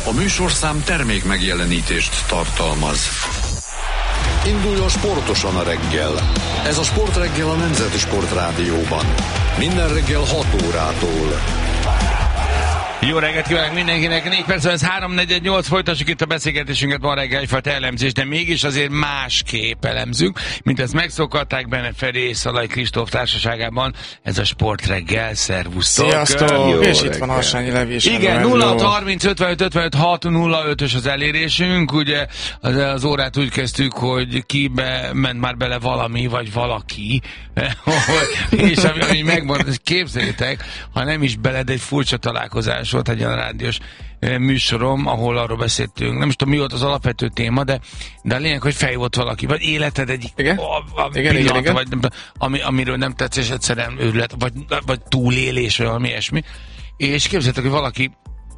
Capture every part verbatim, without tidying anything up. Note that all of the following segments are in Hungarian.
A műsorszám termék megjelenítést tartalmaz. Induljon sportosan a reggel. Ez a Sportreggel a Nemzeti Sportrádióban. Minden reggel hat órától. Jó reggelt kívánok mindenkinek, négy perc, ez három negyven nyolc, folytassuk itt a beszélgetésünket, van reggel egyfajta elemzés, de mégis azért másképp elemzünk, mint ezt megszokhatták benne Feri és Szalai Kristóf társaságában, ez a Sportreggel, szervusztok! Sziasztok! És itt van Harsányi Levi is. Igen, nulla hat harminc ötvenöt ötvenöt hat nulla ötös az elérésünk, ugye az, az órát úgy kezdtük, hogy kibe ment már bele valami, vagy valaki, és ami, ami megmondott, képzeljétek, ha nem is bele, de egy furcsa találkozás volt egy olyan rádiós műsorom, ahol arról beszéltünk. Nem is tudom, mi volt az alapvető téma, de, de a lényeg, hogy fejvott valaki, vagy életed egyik igen? A, a igen, pillanat, igen, vagy ami, amiről nem tetsz, és egyszerűen őrület, vagy, vagy túlélés, vagy valami ilyesmi. És képzeljétek, hogy valaki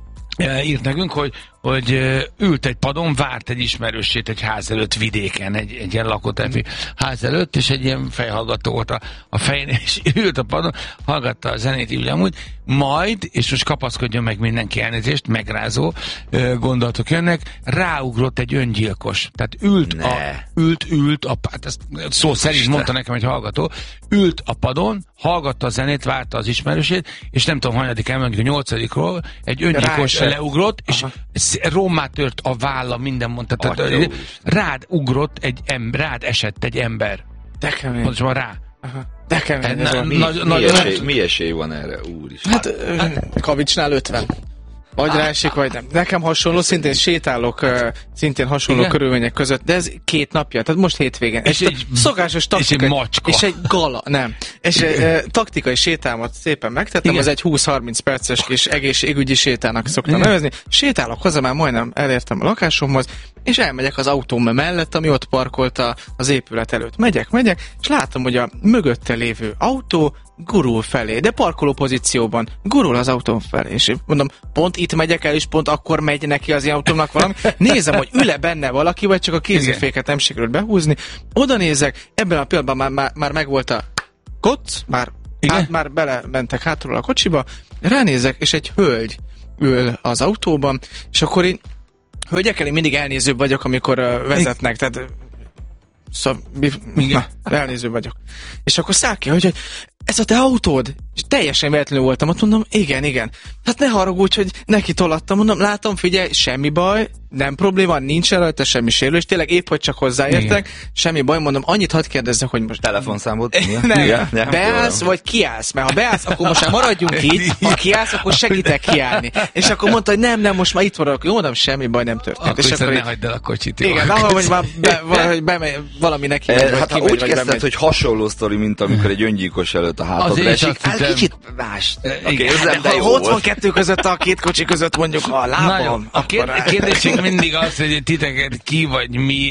írt nekünk, hogy, hogy ült egy padon, várt egy ismerősét egy ház előtt vidéken, egy, egy ilyen lakótelepi ház előtt, és egy ilyen fejhallgató volt a, a fején, és ült a padon, hallgatta a zenét így amúgy, majd, és most kapaszkodjon meg mindenki, elnézést, megrázó gondolatok jönnek, ráugrott egy öngyilkos. Tehát ült, a, ült, ült, a, hát ezt szó szerint mondta nekem egy hallgató, ült a padon, hallgatta a zenét, várta az ismerősét, és nem tudom, hanyadik elmondjuk, a nyolcadikról egy öngyilkos leugrott, és rommá tört a válla, minden mondta. Tehát, rád ugrott egy ember, rád esett egy ember. De kemény. Pontosan rá. Aha. De kemény. Na, mi, mi, mi, esély, mi esély van erre, úristen? Hát, hát Kavicsnál ötven. Vagy ah, ráesik, vagy nem. Nekem hasonló, szintén sétálok, uh, szintén hasonló igen? körülmények között, de ez két napja, tehát most hétvégén. És egy szokásos taktikai, és egy macska. És egy gala, nem. És egy uh, taktikai sétálmat szépen megtettem, ez egy húsz-harminc perces kis egészségügyi sétának szoktam igen? nevezni. Sétálok haza, már majdnem elértem a lakásomhoz, és elmegyek az autóm mellett, ami ott parkolt az épület előtt. Megyek, megyek, és látom, hogy a mögötte lévő autó gurul felé, de parkoló pozícióban gurul az autóm felé, és mondom, pont itt megyek el, és pont akkor megy neki az autómnak valami. Nézem, hogy ül-e benne valaki, vagy csak a kéziféket nem sikerült behúzni. Oda nézek, ebben a pillanatban már, már, már megvolt a koc, már, át, már belementek hátulról a kocsiba, ránézek, és egy hölgy ül az autóban, és akkor én hölgyekkel én mindig elnézőbb vagyok, amikor uh, vezetnek, tehát szóval, na, elnéző vagyok. És akkor száll ki, hogy ez a te autód? És teljesen véletlenül voltam, ott mondom, igen, igen. Hát ne haragudj, hogy neki tolattam, mondom, látom, figyelj, semmi baj, nem probléma, nincs rajta semmi sérülés, tényleg épp, hogy csak hozzáértek, igen. Semmi baj, mondom, annyit hadd kérdezzek, hogy most... Telefonszámot? nem, igen, nem, beállsz, nem. Vagy kiállsz, mert ha beállsz, akkor most már maradjunk így, ha kiállsz, akkor segítek kiállni. És akkor mondta, hogy nem, nem, most már itt maradok, jó, mondom, semmi baj, nem történt. Akkor és akkor ne hagyd el a kocsit. Jó. Igen, valahogy már be, valahogy bemegy, valami neki megy, vagy hát ha úgy kezdted, hogy hasonló sztori, mint amikor egy öngyilkos előtt a hátadra esik, hát kicsit más. Ott van kettő között, a két kocsi között mondjuk a lábam. A kérdésünk mindig az, hogy titeket ki vagy mi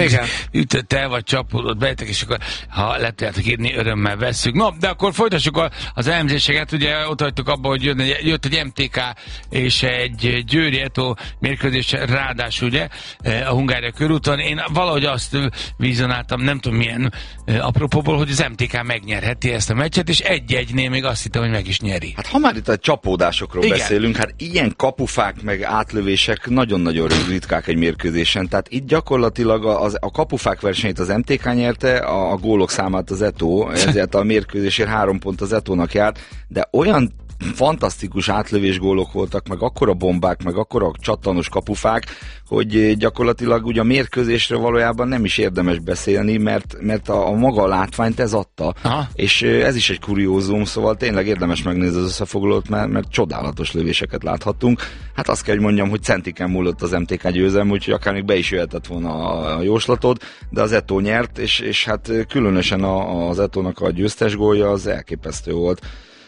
ütött el, vagy csapódott bejtek, és akkor ha le tudjátok írni, örömmel vesszük. No, de akkor folytassuk az elemzéseket. Ugye ott hagytuk abba, hogy jött, jött egy em té ká és egy Győri Eto mérkőzés, ráadásul ugye a Hungária körúton. Én valahogy azt vizionáltam, nem tudom milyen apropóból, hogy az em té ká megnyerheti ezt a meccset, és egy-egynél még azt hittem, hogy meg is nyeri. Hát ha már itt a csapódásokról igen. beszélünk, hát ilyen kapufák meg átlövések nagyon-nagyon ritkák egy mérkőzésen, tehát itt gyakorlatilag a, a, a kapufák versenyt az em té ká nyerte, a, a gólok számát az Eto, ezért a mérkőzésért három pont az Etónak járt, de olyan fantasztikus átlövés gólok voltak, meg akkora bombák, meg akkora csattanos kapufák, hogy gyakorlatilag ugye a mérkőzésről valójában nem is érdemes beszélni, mert, mert a, a maga látványt ez adta. Aha. És ez is egy kuriózum, szóval tényleg érdemes megnézni az összefoglalót, mert, mert csodálatos lövéseket láthattunk. Hát azt kell, hogy mondjam, hogy centiken múlott az em té ká győzelem, úgyhogy akár még be is jöhetett volna a jóslatod, de az Eto nyert, és, és hát különösen a, az Etónak a győztes gólja az elképesztő volt.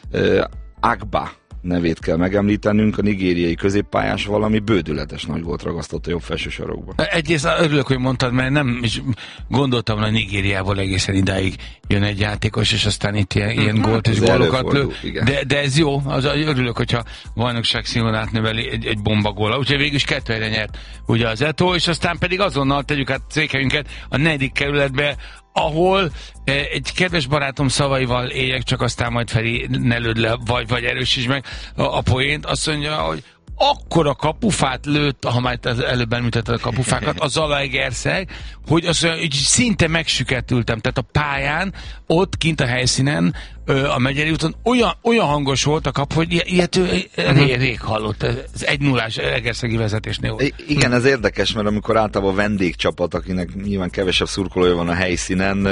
Agba nevét kell megemlítenünk, a nigériai középpályás valami bődületes nagy volt, ragasztott a jobb felső sarokba. Egyrészt örülök, hogy mondtad, mert nem is gondoltam, hogy Nigériából egészen idáig jön egy játékos, és aztán itt ilyen, ilyen gólt és gólokat lő. De, de ez jó, az, örülök, hogyha bajnokság színvonalát növeli egy, egy bombagóla. Úgyhogy végül is kettő helyre nyert ugye az Eto, és aztán pedig azonnal tegyük át székelyünket a negyedik kerületbe, ahol eh, egy kedves barátom szavaival éljek, csak aztán majd Feri ne lőd le, vagy, vagy erősítsd meg a, a poént, azt mondja, hogy akkora kapufát lőtt, ha már előbb említetted a kapufákat, a Zalaegerszeg, hogy az, hogy szinte megsüketültem. Tehát a pályán, ott kint a helyszínen, a Megyeri úton olyan, olyan hangos volt a kap, hogy ilyet rég, rég hallott. Ez egy nullás egerszegi vezetésnél volt. I- igen, ez érdekes, mert amikor általában a vendégcsapat, akinek nyilván kevesebb szurkolója van a helyszínen,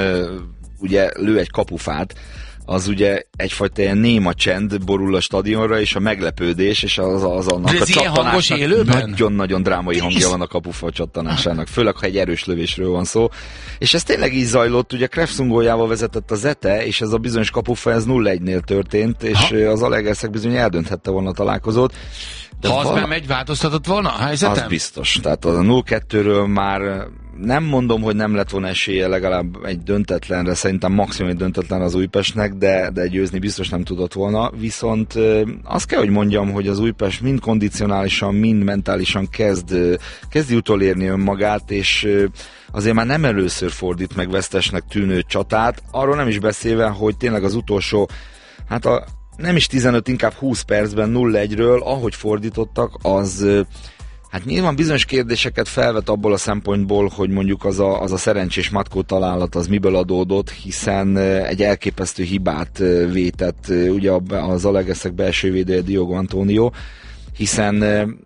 ugye lő egy kapufát, az ugye egyfajta ilyen néma csend borul a stadionra, és a meglepődés, és az, az annak a csattanásnak nagyon-nagyon drámai hangja van a kapufa csattanásának, főleg, ha egy erős lövésről van szó. És ez tényleg így zajlott, ugye Krefszun góljával vezetett a Zete, és ez a bizonyos kapufa, ez nulla egynél történt, és ha? az Zalaegerszeg bizony eldönthette volna a találkozót. De ha az vala... bemegy, változtatott volna a helyzetem? Az biztos. Tehát a nulla kettőről már nem mondom, hogy nem lett volna esélye legalább egy döntetlenre, szerintem maximum egy döntetlen az Újpestnek, de, de győzni biztos nem tudott volna. Viszont azt kell, hogy mondjam, hogy az Újpest mind kondicionálisan, mind mentálisan kezd, kezdi utolérni önmagát, és azért már nem először fordít meg vesztesnek tűnő csatát. Arról nem is beszélve, hogy tényleg az utolsó, hát a nem is tizenöt, inkább húsz percben nulla egyről, ahogy fordítottak, az hát nyilván bizonyos kérdéseket felvet abból a szempontból, hogy mondjuk az a, az a szerencsés Matkó találat az miből adódott, hiszen egy elképesztő hibát vétett ugye a Zalaegerszeg belső védője Diogo Antonio, hiszen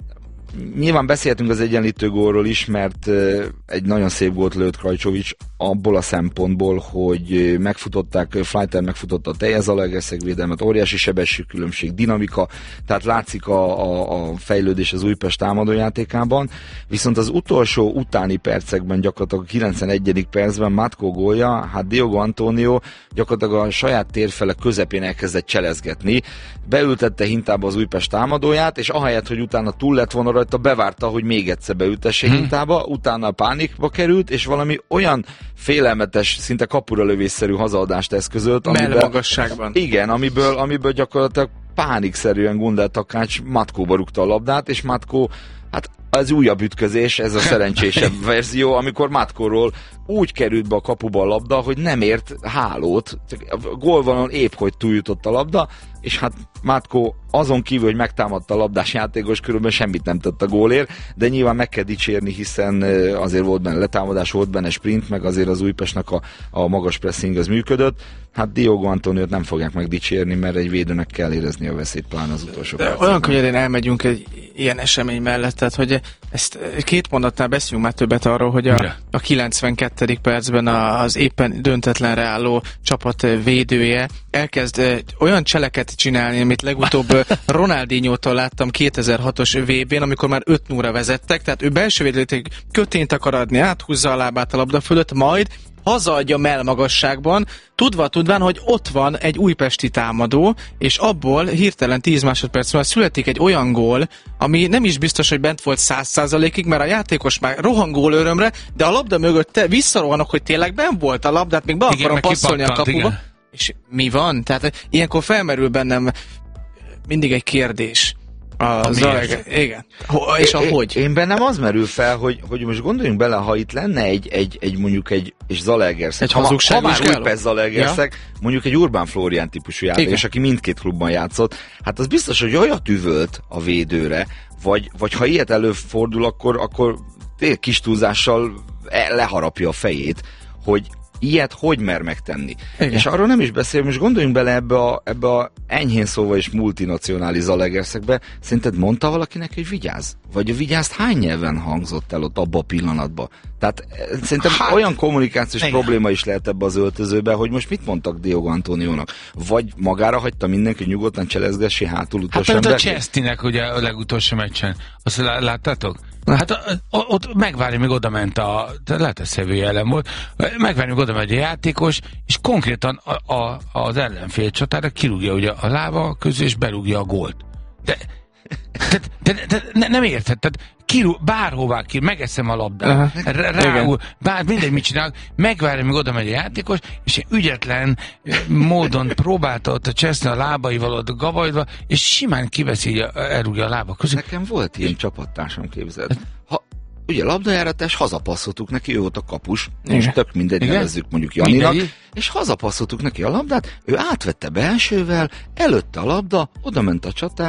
nyilván beszéltünk az egyenlítő gólról is, mert egy nagyon szép gólt lőtt Krajcsovics abból a szempontból, hogy megfutották, Fleiter megfutotta a teljes Zalaegerszeg védelmet, óriási sebességkülönbség, dinamika, tehát látszik a, a, a fejlődés az Újpest támadójátékában, viszont az utolsó utáni percekben, gyakorlatilag a kilencvenegyedik percben Matko gólja, hát Diogo Antonio gyakorlatilag a saját térfele közepén elkezdett cselezgetni, beültette hintába az Újpest támadóját, és ahelyett, hogy utána túl lett volna rajta, bevárta, hogy még egyszer beültesse hmm. hintába, utána pánikba került, és valami olyan félelmetes, szinte kapura lövésszerű hazaadást eszközölt, amiben, magasságban. Igen, amiből, amiből gyakorlatilag pánikszerűen Gundel Takács Matkóba rúgta a labdát, és Matkó, hát az újabb ütközés, ez a szerencsésebb verzió, amikor Matkóról úgy került be a kapuba a labda, hogy nem ért hálót, a gólvonalon épp hogy túljutott a labda, és hát Matkó azon kívül, hogy megtámadta a labdás játékos, körülbelül semmit nem tett a gólért, de nyilván meg kell dicsérni, hiszen azért volt benne letámadás, volt benne sprint, meg azért az Újpestnek a, a magas pressing az működött. Hát Diogo Antoniót nem fogják megdicsérni, mert egy védőnek kell érezni a veszélyt, pláne az utolsó percben. Olyan könnyedén elmegyünk egy ilyen esemény mellett, tehát hogy ezt két mondatnál beszélünk már többet arról, hogy a, a kilencvenkettedik percben az éppen döntetlenre álló csapat védője elkezd olyan cseleket csinálni, amit legutóbb Ronaldinho-tól láttam kétezer-hatos vé bén, amikor már öt nulla vezettek, tehát ő belső védőt kötényt akar adni, áthúzza a lábát a labda fölött, majd hazaadja melmagasságban, tudva tudván, hogy ott van egy újpesti támadó, és abból hirtelen tíz másodperc múlva születik egy olyan gól, ami nem is biztos, hogy bent volt száz százalékig, mert a játékos már rohangol örömre, de a labda mögött visszarohanok, hogy tényleg bent volt a labdát, még be igen, akarom passzolni a kapuba. Igen. És mi van? Tehát ilyenkor felmerül bennem mindig egy kérdés. A Zaleg, igen. Ho, és a é, hogy? Én bennem az merül fel, hogy, hogy most gondoljunk bele, ha itt lenne egy, egy, egy mondjuk egy és Zalaegerszeg. Egy hazugság ha, ha már Újpest Zalaegerszeg, ja. mondjuk egy Urbán Flórián típusú játékos, aki mindkét klubban játszott, hát az biztos, hogy olyat üvölt a védőre, vagy, vagy ha ilyet előfordul, akkor, akkor tényleg kis túlzással leharapja a fejét, hogy ilyet hogy mer megtenni. Igen. És arról nem is beszél, most gondoljunk bele ebbe a, ebbe a enyhén szóval is multinacionális Zalaegerszegbe. Szerinted mondta valakinek, hogy vigyázz? Vagy a vigyázt hány nyelven hangzott el ott abba a pillanatban? Tehát szerintem hát, olyan kommunikációs igen. probléma is lehet ebbe az öltözőbe, hogy most mit mondtak Diogo Antoniónak? Vagy magára hagyta mindenki, hogy nyugodtan cselezgessi hátul utolsó hát, ember? Hát a Chestinek ugye a legutolsó meccsen. Azt láttátok? Hát a, a, ott megvárja, még oda ment a, lehet, hogy Sevilla ellen volt, megvárja, még oda megy a játékos, és konkrétan a, a, az ellenfél csatára kirúgja ugye a lába közül, és berúgja a gólt. De, de, de, de ne, nem érted, tehát kirú, bárhová ki, megeszem a labdát, rául, bár mindegy mit csinál, megvárja, még oda megy a játékos, és ügyetlen módon próbálta ott a Chesney a lábaival ott gavajdva, és simán kiveszi, így elrúgja a lába közül. Nekem volt ilyen csapattársam, képzeld. Ha ugye labdajáratás, hazapasszoltuk neki, ő volt a kapus, és tök mindegy, igen? Nevezzük mondjuk Janinak, mindegy. És hazapasszoltuk neki a labdát, ő átvette belsővel, előtte a labda, oda ment a csatár,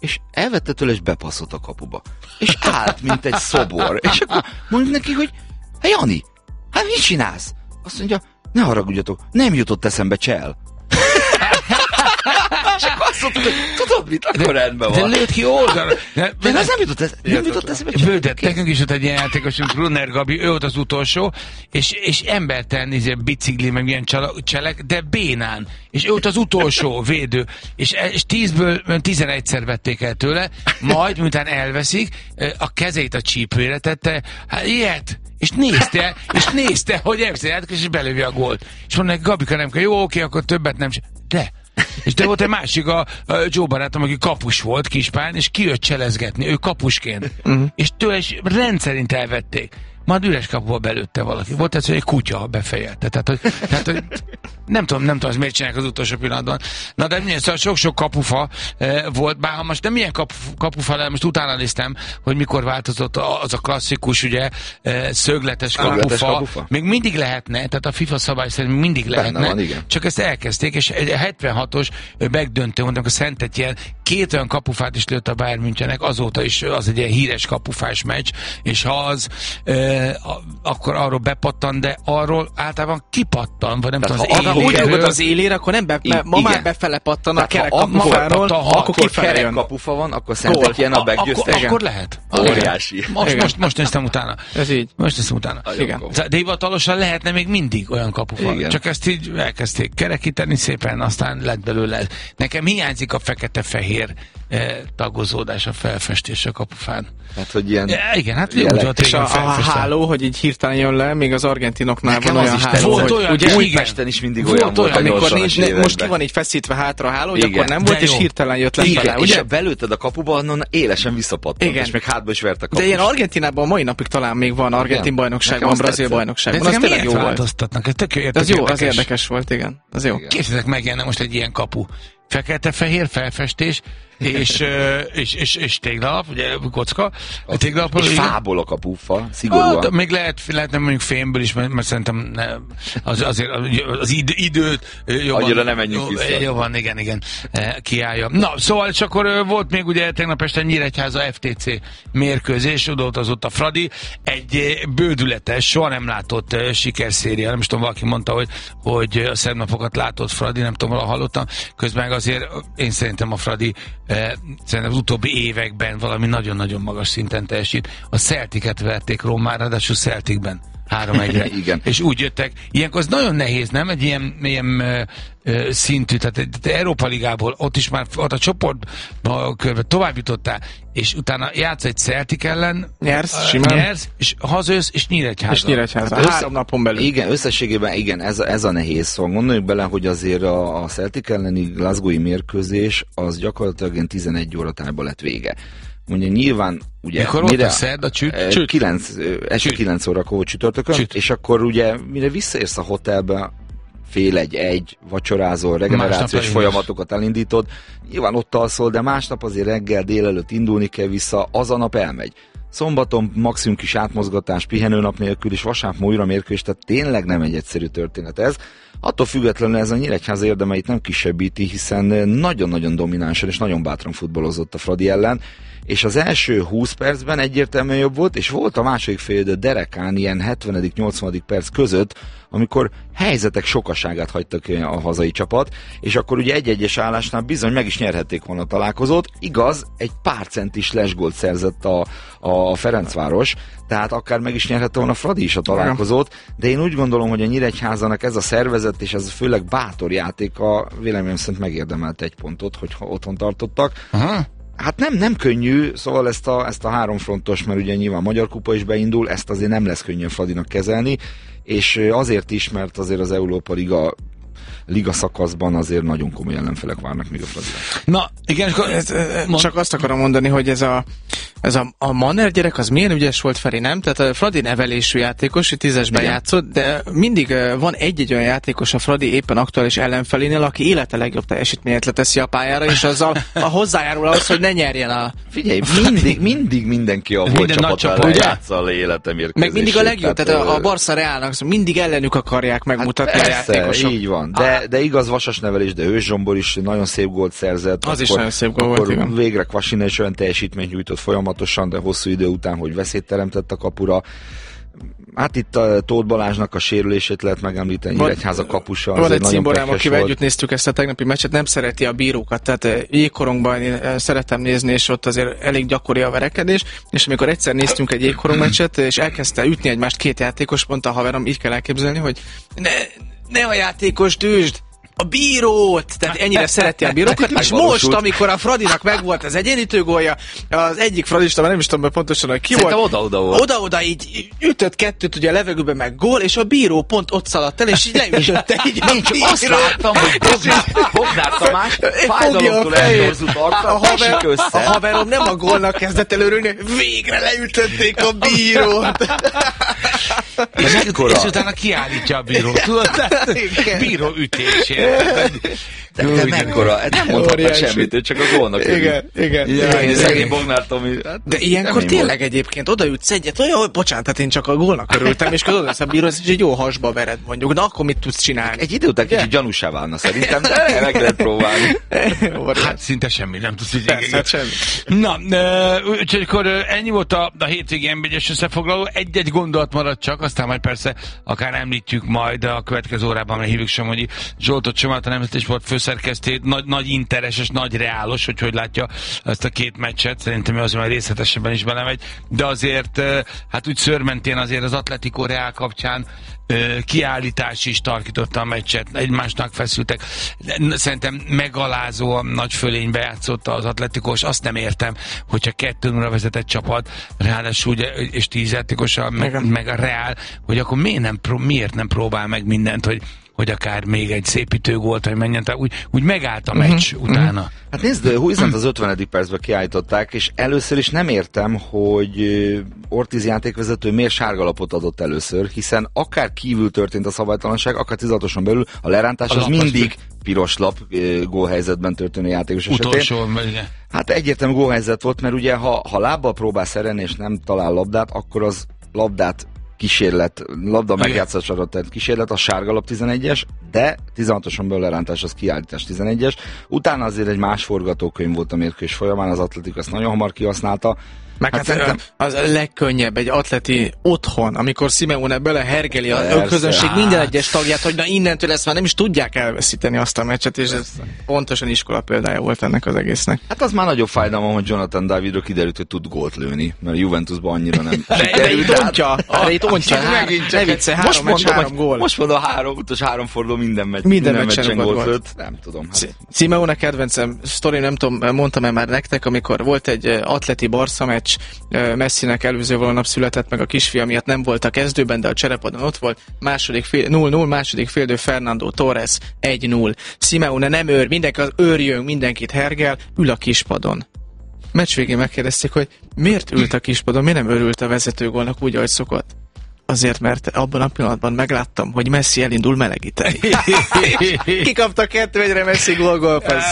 és elvette tőle, és bepasszott a kapuba. És állt, mint egy szobor. És akkor mondjuk neki, hogy hát Jani, hát mit csinálsz? Azt mondja, ne haragudjatok, nem jutott eszembe csel. És akkor azt mondtuk, hogy tudod mit, akkor rendben van. De lőtt ki oldalra. De, de ez nem jutott, ez, nem jutott eszembe csel. Bődet, nekünk is ott egy ilyen játékosunk, Brunner Gabi, ő volt az utolsó, és, és embertelen, izé, bicikli, meg ilyen cselek, de bénán. És ő volt az utolsó védő. És, és tízből tizenegyszer vették el tőle, majd, miután elveszik, a kezét a csípőre tette, hát ilyet, és nézte, és nézte, hogy elveszik, és belővi a gólt. És mondja, Gabika, nem kell, jó, oké, akkor többet nem. De, és de volt egy másik, a, a Joe barátom, aki kapus volt, Kispán, és kijött cselezgetni, ő kapusként. Uh-huh. És tőle is rendszerint elvették. Majd üres kapuba belőtte valaki. Volt ez, hogy egy kutya befejelte. Tehát, hogy, tehát, hogy nem tudom, nem tudom, miért csinálják az utolsó pillanatban. Na, de milyen, szóval sok-sok kapufa e, volt, bár ha most nem milyen kapu, kapufa, de most utána néztem, hogy mikor változott az a klasszikus, ugye, e, szögletes kapufa. kapufa. Még mindig lehetne, tehát a FIFA szabály szerint mindig lehetne, van, csak ezt elkezdték, és egy hetvenhatos megdöntő, mondom, a Szentetién két olyan kapufát is lőtt a Bayern Münchennek, azóta is az egy ilyen híres kapufás meccs, és ha az e, a, akkor arról bepattan, de arról általában kipattan, vagy nem tudom, az ha úgy rúgod az élére, akkor nem be, be, ma igen. Már befele pattan a kerek kapufáról, akkor kifelé kerek kapufa van, akkor Szentetién a meggyőzte. Akkor, akkor lehet. Óriási. Most, most, most néztem utána. Ez így. Most néztem utána. Igen. De hivatalosan lehetne még mindig olyan kapufa. Igen. Csak ezt így elkezdték kerekíteni szépen, aztán lett belőle. Nekem hiányzik a fekete-fehér eh, tagozódás, a felfestés a kapufán. Hát, hogy ilyen... Ja, igen, hát úgy volt, és a, a háló, hogy így hirtelen jön le, még az argentinoknál nekem van olyan háló. Volt hogy, olyan, ugye Újpesten is mindig volt olyan volt, amikor nincs, ne, most ki van így feszítve hátra a háló, hogy akkor nem volt, és hirtelen jött le fel. És ha belőtted a kapuba, onnan élesen visszapattant, és meg hátba is vert a kapus. De ilyen Argentinában mai napig talán még van argentin bajnokság, van brazil bajnokság. De ez tényleg jó változtatnak. Ez jó, az érdekes volt, igen. Az jó. Képzeljétek meg, ilyen most egy ilyen kapu. Fekete-fehér felfestés, és, és, és, és téglalap, ugye kocka. A téglalap, és igen. Fából a kapufa, szigorúan. Ah, még lehet, lehetne mondjuk fémből is, mert, mert szerintem ne, az, azért az id, időt jobban... Annyira nem menjünk vissza. Jobban, igen, igen, kiállja. Na, szóval, és akkor volt még ugye tegnap este Nyíregyháza ef té cé mérkőzés, oda utazott a Fradi, egy bődületes, soha nem látott sikerszéria, nem is tudom, valaki mondta, hogy, hogy a szebb napokat látott Fradi, nem tudom, valahol hallottam, közben azért én szerintem a Fradi szerintem az utóbbi években valami nagyon-nagyon magas szinten teljesít. A Celticet verték Rómára, ráadásul Celticben három egyre. Igen. És úgy jöttek. Ilyenkor az nagyon nehéz, nem? Egy ilyen, ilyen ö, ö, szintű, tehát te Európa Ligából ott is már ott a csoportba körbe tovább jutottál, és utána játsz egy Celtic ellen, nyersz, simán. Nyersz, és hazajössz, és Nyíregyháza. És Nyíregyháza. Hát három napon belül. Igen, összességében igen, ez a, ez a nehéz. Szóval gondoljuk bele, hogy azért a, a Celtic elleni glasgowi mérkőzés az gyakorlatilag ilyen tizenegy óra tájban lett vége. Mondja, nyilván ugye... Mikor mire, ott a szerd, a csüt? csüt. kilenc, este kilenc órakor volt csütörtökön, csüt. És akkor ugye mire visszaérsz a hotelbe, fél egy, egy, vacsorázol, regenerációs folyamatokat elindítod, nyilván ott alszol, de másnap azért reggel, délelőtt indulni kell vissza, az a nap elmegy. Szombaton maximum kis átmozgatás, pihenőnap nélkül, és vasárnap újra mérkőzés, tehát tényleg nem egy egyszerű történet ez. Attól függetlenül ez a Nyíregyháza érdemeit nem kisebbíti, hiszen nagyon-nagyon dominánsan és nagyon bátran futballozott a Fradi ellen, és az első húsz percben egyértelműen jobb volt, és volt a második félidő derekán ilyen hetvenedik-nyolcvadik perc között, amikor helyzetek sokaságát hagytak a hazai csapat, és akkor ugye egy-egyes állásnál bizony meg is nyerhették volna a találkozót. Igaz, egy pár centis lesgólt szerzett a, a Ferencváros, tehát akár meg is nyerhette volna a Fradi is a találkozót, de én úgy gondolom, hogy a Nyíregyházának ez a szervezet, és ez főleg bátor játéka véleményem szerint megérdemelte egy pontot, hogyha otthon tartottak. Aha. Hát nem, nem könnyű, szóval ezt a, ezt a háromfrontos, mert ugye nyilván Magyar Kupa is beindul, ezt azért nem lesz könnyű Fradinak kezelni, és azért is, mert azért az Európa Liga liga szakaszban azért nagyon komoly ellenfelek várnak még a Fradira. Na, igen, ez, ez, csak azt akarom mondani, hogy ez a Ez a, a Manner gyerek, az milyen ügyes volt, Feri, nem? Tehát a Fradi nevelésű játékos, tízesben játszott, de mindig van egy-egy olyan játékos a Fradi éppen aktuális ellenfelénél, aki élete legjobb teljesítményet leteszi a pályára, és azzal a hozzájárul ahhoz, hogy ne nyerjen a... Figyelj, mindig, mindig mindenki a volt csapatára játsza a életem érkezését. Meg mindig a legjobb, tehát, tehát a, a Barca Reálnak mindig ellenük akarják megmutatni hát persze, a játékosok. Így van, de, de igaz vasas nevelés, de Ős Zsombor is nagyon szép gólt szerzett. Az akkor, is nagyon szép gól volt, igen. Végre Kvasina is olyan teljesítményt nyújtott folyamatosan, de hosszú idő után, hogy veszélyt teremtett a kapura. Hát itt a Tóth Balázsnak a sérülését lehet megemlíteni, Nyíregyháza kapusa. Van egy cimborám, akivel együtt néztük ezt a tegnapi meccset, nem szereti a bírókat, tehát jégkorongban én szeretem nézni, és ott azért elég gyakori a verekedés, és amikor egyszer néztünk egy jégkorong meccset, és elkezdte ütni egymást két játékos, mondta a haverom, így kell elképzelni, hogy ne, ne a játékos dősd, a bírót! Tehát ennyire szereti a bírókat, és most, amikor a Fradinak megvolt az egyenlítő gólja, az egyik fradista, már nem is tudom pontosan, hogy ki Szerintem volt. Oda-oda volt. Oda-oda így ütött kettőt ugye a levegőben meg gól, és a bíró pont ott szaladt el, és így leütötte így a bíró. Azt láttam, hogy Bognár Tamás fájdalomtól eltorzult arccal, esik össze. A haverom nem a gólnak kezdett előrülni, végre leütötték a bírót. És utána kiállítja a bírót, tudod? Bíró ütésért. De, de mekkora, nem mondhatnak semmit, ő csak a gólnak örül. Igen, igen. igen. Szegény Bognár Tomi. Hát de ilyenkor tényleg volt. Egyébként odaütsz egyet, olyan, hogy bocsánat, hát én csak a gólnak örültem, és oda lesz a bíró, és egy jó hasba vered mondjuk, de akkor mit tudsz csinálni? Egy idő után kicsit gyanúsá válna szerintem, de meg lehet próbálni. Hát szinte semmi, nem tudsz így. Persze, hát semmi. Na, úgyhogy akkor ennyi volt a, a hétvégi en bé egyes összefoglaló, egy-egy gondolat maradt csak, aztán majd persze akár említjük majd a következő órában, mert hívjuk Somogyi Zsoltot, Somát, a Nemzeti Sport főszerkesztőjét, nagy, nagy intereses, nagy reálos, hogy hogy látja ezt a két meccset, szerintem ő azért majd részletesebben is belemegy, de azért hát úgy szőrmentén azért az Atletico Real kapcsán kiállítás is tarkította a meccset, egymásnak feszültek. Szerintem megalázóan nagy fölénybe játszotta az Atletikós, azt nem értem, hogyha kettő nulla vezetett csapat, ráadásul ugye, és tíz játékossal, meg, meg a Real, hogy akkor miért nem, miért nem próbál meg mindent, hogy hogy akár még egy szépítő gólt, hogy menjen, tehát úgy, úgy megállt a meccs uh-huh. utána. Hát nézd, Huizant az ötvenedik percben kiállították, és először is nem értem, hogy Ortiz játékvezető miért sárgalapot adott először, hiszen akár kívül történt a szabálytalanság, akár tizedatoson belül a lerántás a az mindig piros lap gólhelyzetben történő játékos esetén. Utolsó, hát egyértelmű gólhelyzet volt, mert ugye ha, ha lábbal próbál szerelni és nem talál labdát, akkor az labdát kísérlet, labda megjátszásra tett kísérlet, a sárgalap tizenegyes, de tizenhatoson belül lerántás az kiállítás tizenegyes. Utána azért egy más forgatókönyv volt a mérkőzés folyamán, az Atletik azt nagyon hamar kihasználta. Meg hát, hát az a legkönnyebb egy atleti otthon, amikor Simeone belehergeli a közönség hát. minden egyes tagját, hogy na innentől ezt már nem is tudják elveszíteni azt a meccset, és ez pontosan iskola példája volt ennek az egésznek. Hát az már nagyobb fájdalom, hogy Jonathan Davidról kiderült, hogy tud gólt lőni, mert a Juventusban annyira nem de itt ontja, de itt ontja, ne vicce, három meccs, három gól. Most mondom, a három, utolsó három forduló minden meccs, minden, minden meccsen gólt lőtt. Nem tudom. Hát. Simeone kedvencem, sztori nem tudom, mondtam-e már nektek, amikor volt egy atleti Barca meccs, Messinek előző nap született meg a kisfia miatt, nem volt a kezdőben, de a cserepadon ott volt, második fél, nulla nulla, második féldő Fernando Torres egy null. Simeone nem őr, mindenki az őrjön, mindenkit hergel, ül a kispadon. Meccs végén megkérdezték, hogy miért ült a kispadon, miért nem örült a vezetőgólnak úgy, ahogy szokott? Azért, mert abban a pillanatban megláttam, hogy Messi elindul melegíteni. Kikapta kettő egyre Messi gól-gólpassz.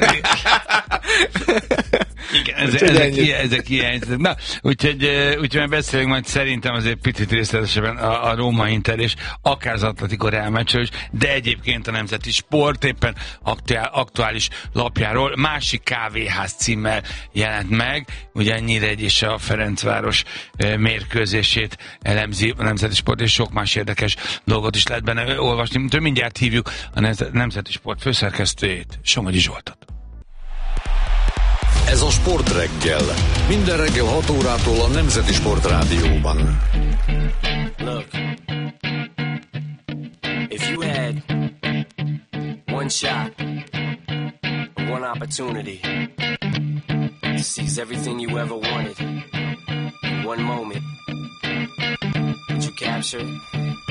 Igen, ezek, ezek, ezek hiányzik. Na, úgyhogy, úgyhogy beszélünk majd szerintem azért picit részletesebben a, a Róma Inter és akár az Atletico Real meccsről is, de egyébként a Nemzeti Sport éppen aktuál, aktuális lapjáról másik kávéház címmel jelent meg, ugye Nyíregy és a Ferencváros mérkőzését elemzi a Nemzeti Sport, és sok más érdekes dolgot is lehet benne olvasni. Úgyhogy mindjárt hívjuk a Nemzeti Sport főszerkesztőjét, Somogyi Zsoltot. Ez a Sport Reggel. Minden reggel hat órától a Nemzeti Sport Rádióban. Look, if you had one shot, one opportunity to seize everything you ever wanted in one moment, would you capture it?